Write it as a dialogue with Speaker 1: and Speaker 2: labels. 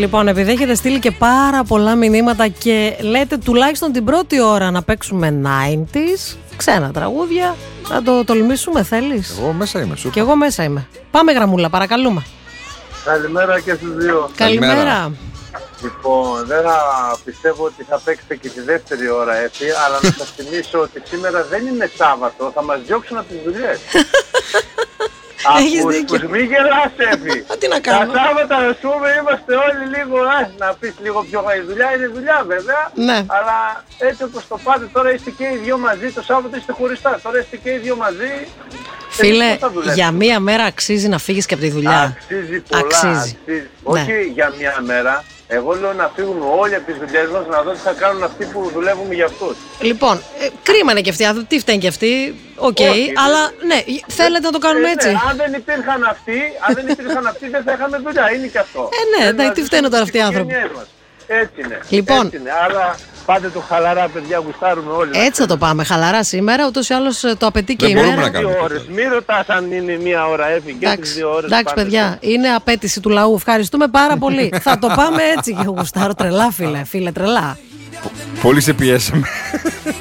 Speaker 1: Λοιπόν, επειδή έχετε στείλει και πάρα πολλά μηνύματα και λέτε τουλάχιστον την πρώτη ώρα να παίξουμε 90s, ξένα τραγούδια, να το τολμήσουμε, θέλεις?
Speaker 2: Εγώ μέσα είμαι,
Speaker 1: Και εγώ μέσα είμαι. Πάμε γραμμούλα, παρακαλούμε.
Speaker 3: Καλημέρα και στους δύο.
Speaker 1: Καλημέρα.
Speaker 3: Λοιπόν, δεν πιστεύω ότι θα παίξετε και τη δεύτερη ώρα έτσι, αλλά να σας θυμίσω ότι σήμερα δεν είναι Σάββατο, θα μας διώξουν από τις δουλειές.
Speaker 1: Έχεις δίκιο.
Speaker 3: Μη γελάς, Εύη.
Speaker 1: Τι να κάνω.
Speaker 3: Τα Σάββατα, ας πούμε, είμαστε όλοι λίγο, να πεις λίγο πιο η δουλειά είναι δουλειά βέβαια,
Speaker 1: Ναι.
Speaker 3: αλλά έτσι όπως το πάτε τώρα είστε και οι δυο μαζί, το Σάββατο είστε χωριστά, τώρα είστε και οι δυο μαζί.
Speaker 1: Φίλε, για μία μέρα αξίζει να φύγεις και από τη δουλειά.
Speaker 3: Αξίζει πολλά, αξίζει. Όχι για μία μέρα. Εγώ λέω να φύγουμε όλοι από τις δουλειές μας, να δω τι θα κάνουν αυτοί που δουλεύουμε για αυτούς.
Speaker 1: Λοιπόν, κρίμα είναι και αυτοί, τι φταίνει και αυτοί, αλλά ναι, θέλετε να το κάνουμε έτσι.
Speaker 3: Ναι, αν δεν υπήρχαν αυτοί δεν θα είχαμε δουλειά, είναι και αυτό.
Speaker 1: Ναι, τι φταίνουν τώρα αυτοί οι άνθρωποι.
Speaker 3: Έτσι είναι,
Speaker 1: λοιπόν,
Speaker 3: έτσι είναι, άρα πάτε το χαλαρά παιδιά, γουστάρουμε όλοι.
Speaker 1: Έτσι θα το πάμε, χαλαρά σήμερα, ούτως ή άλλως το απαιτεί και η μέρα.
Speaker 3: Μη ρωτάς αν είναι μία ώρα έφυγε και τις 2 ώρες.
Speaker 1: Εντάξει παιδιά, είναι απέτηση του λαού, ευχαριστούμε πάρα πολύ. Θα το πάμε έτσι και γουστάρω τρελά φίλε, τρελά.
Speaker 2: Πολύ σε πιέσαμε.